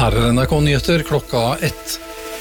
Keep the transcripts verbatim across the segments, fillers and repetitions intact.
Her er N R K Nyheter klokka ett.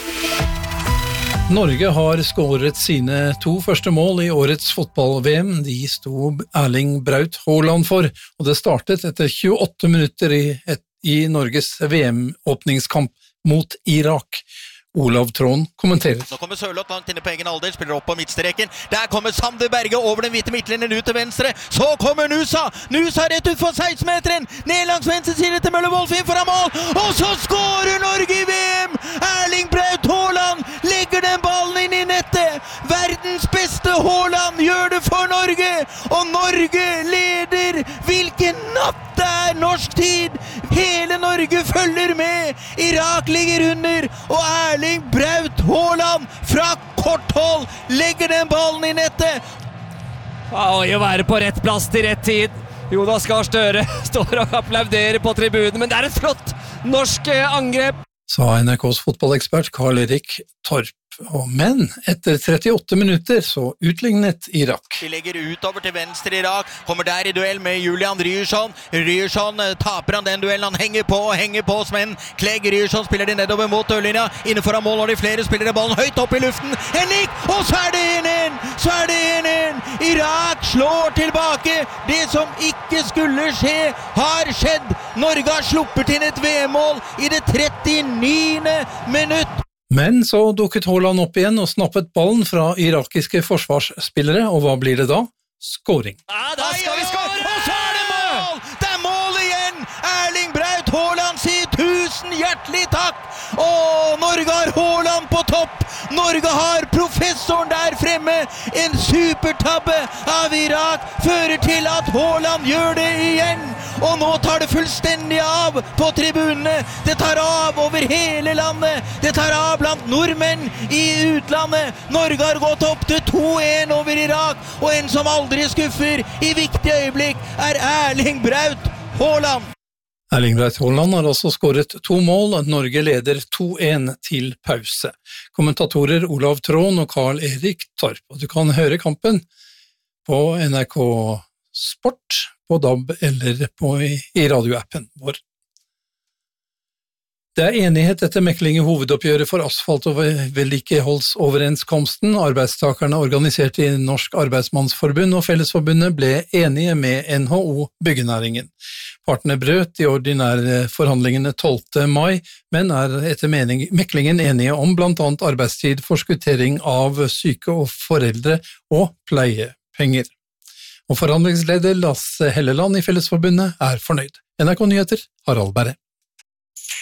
Norge har skåret sine to første mål i årets fotball-V M. De sto Erling Braut Haaland for, og det startet etter tjueåtte minutter i, et, i Norges V M-åpningskamp mot Irak. Olav Trån kommenterer. Så kommer Sørloth langt inne på egen alder, spiller opp på midtstreken. Der kommer Sander Berge over den hvite midtlinjen ut til venstre. Så kommer Nusa! Nusa rett ut for seksten-meteren! Ned langs venstre side til Møller Wolf inn foran mål! Og så skårer Norge i V M! Erling Braut Haaland legger den ballen inn i nettet! Verdens beste Haaland gjør det for Norge! Og Norge leder! Hvilken natt det er norsk tid! Hele Norge følger med! Irak ligger under, og Erling Erling Braut Haaland fra kort hold legger den ballen i nettet. Oi, å være på rett plass til rett tid. Jonas Gahr Støre står og applauderer på tribunen, men det er et flott norsk angrep. Sa N R K's fotballekspert Karl Erik Torp. Men etter trettiåtte minutter så utlignet Irak. De legger utover til venstre Irak, kommer der i duell med Julian Ryerson. Ryerson taper han den duellen, han henger på og henger på Sven Klegg. Ryerson spiller de nedover mot dørlinja, innenfor av mål har de flere spillere, ballen høyt opp i luften. En nikk, og så er det en en, så er det en en. Irak slår tilbake. Det som ikke skulle skje, har skjedd. Norge har sluppet inn et V M-mål i det trettioniende minutt. Men så dukket Haaland opp igjen og snappet ballen fra irakiske forsvarsspillere, og hva blir det da? Skåring. Ja, da skal vi skåre! Og så er det mål! Det er mål igjen! Erling Braut Haaland sier tusen hjertelig takk! Og Norge har Haaland på topp! Norge har professoren der fremme! En supertabbe av Irak fører til at Haaland gjør det igjen! Og nå tar det fullstendig av på tribunene. Det tar av over hele landet. Det tar av blant nordmenn i utlandet. Norge har gått opp til to en over Irak. Og en som aldri skuffer i viktige øyeblikk er Erling Braut Haaland. Erling Braut Haaland har også skåret to mål. Norge leder to en til pause. Kommentatorer Olav Trån og Karl Erik Torp. Og du kan høre kampen på N R K Sport, på D A B eller på, i radioappen vår. Det er enighet etter mekling i hovedoppgjøret for asfalt- og vedlikeholdsoverenskomsten. Arbeidstakerne organisert i Norsk Arbeidsmannsforbund og Fellesforbundet ble enige med N H O Byggenæringen. Partene brøt de ordinære forhandlingene tolvte mai, men er etter mening, meklingen enige om blant annet arbeidstid, forskuttering av syke og foreldre og pleiepenger. Og forhandlingsleder Lasse Helleland i Fellesforbundet er fornøyd. N R K Nyheter, Harald Berre.